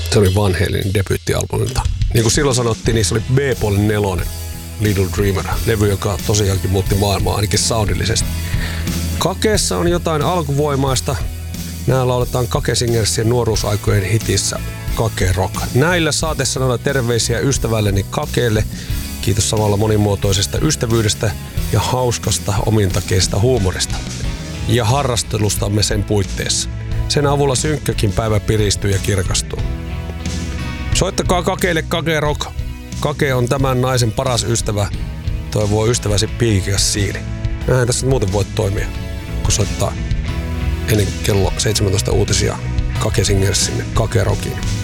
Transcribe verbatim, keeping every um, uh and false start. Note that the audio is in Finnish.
Se oli Van Halenin debyyttialbumilta. Niin kuin silloin sanottiin, niin se oli B-puolen nelonen Little Dreamer, levy, joka tosiaankin muutti maailmaa ainakin soundillisesti. Kakeessa on jotain alkuvoimaista. Nää lauletaan Kake Singersien nuoruusaikojen hitissä Kake Rock. Näillä saatesanoilla terveisiä ystävälleni Kakeelle. Kiitos samalla monimuotoisesta ystävyydestä ja hauskasta omintakeista huumorista. Ja harrastelustamme sen puitteissa. Sen avulla synkkäkin päivä piristyy ja kirkastuu. Soittakaa Kakeelle Kake Rock. Kake on tämän naisen paras ystävä. Toivoo ystäväsi piikikäs siili. Näin tässä muuten voit toimia, kun soittaa ennen kello seitsemäntoista uutisia Kake Singersin Kake Rockiin.